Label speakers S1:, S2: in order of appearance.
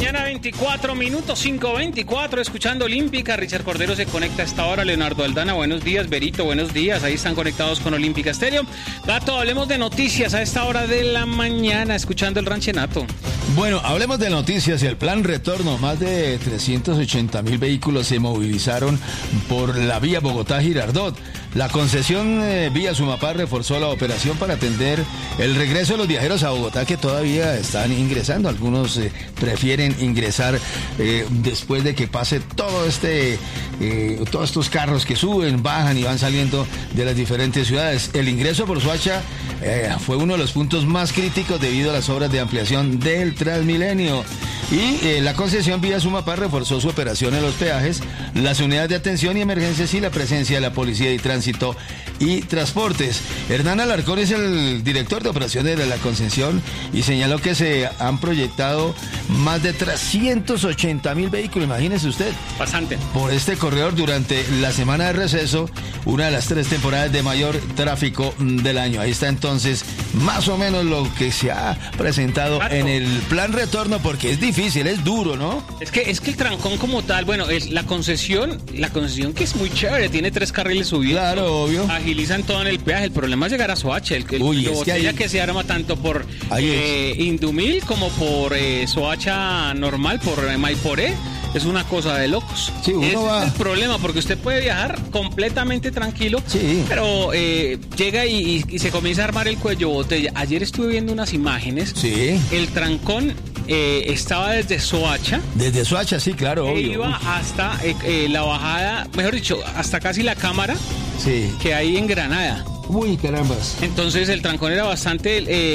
S1: mañana, 24 minutos, 5:24, escuchando Olímpica. Richard Cordero se conecta a esta hora. Leonardo Aldana, buenos días. Berito, buenos días. Ahí están conectados con Olímpica Estéreo. Gato, hablemos de noticias a esta hora de la mañana, escuchando el Ranchenato.
S2: Bueno, hablemos de noticias y el plan retorno. Más de 380.000 vehículos se movilizaron por la vía Bogotá-Girardot. La concesión vía Sumapar reforzó la operación para atender el regreso de los viajeros a Bogotá, que todavía están ingresando. Algunos prefieren ingresar después de que pase todos estos carros que suben, bajan y van saliendo de las diferentes ciudades. El ingreso por Soacha fue uno de los puntos más críticos debido a las obras de ampliación del Transmilenio. Y la concesión vía Sumapar reforzó su operación en los peajes, las unidades de atención y emergencias y la presencia de la Policía de Tránsito y Transportes. Hernán Alarcón es el director de operaciones de la concesión y señaló que se han proyectado más de 380.000 vehículos, imagínese usted.
S1: Bastante.
S2: Por este corredor durante la semana de receso, una de las 3 temporadas de mayor tráfico del año. Ahí está entonces más o menos lo que se ha presentado en el plan retorno, porque es difícil, es duro, ¿no?
S1: Es que el trancón como tal, bueno, es la concesión que es muy chévere, tiene 3 carriles subidos.
S2: Claro, obvio.
S1: Agilizan todo en el peaje. El problema es llegar a Soacha, que se arma tanto por Indumil como por Soacha normal, por Maiporé. Es una cosa de locos.
S2: Sí,
S1: Ese es el problema, porque usted puede viajar completamente tranquilo, sí, pero llega y se comienza a armar el cuello botella. Ayer estuve viendo unas imágenes.
S2: Sí.
S1: El trancón estaba desde Soacha.
S2: Desde Soacha, sí, claro, obvio.
S1: Iba hasta la bajada, mejor dicho, hasta casi la cámara, sí, que hay en Granada.
S2: Uy, carambas.
S1: Entonces el trancón era bastante